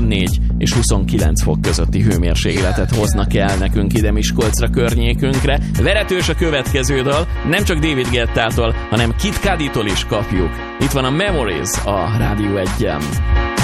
24 és 29 fok közötti hőmérsékletet hoznak el nekünk ide Miskolcra környékünkre. Veretős a következő dal, nem csak David Guettától, hanem Kid Cuditól is kapjuk. Itt van a Memories a Rádió 1-en.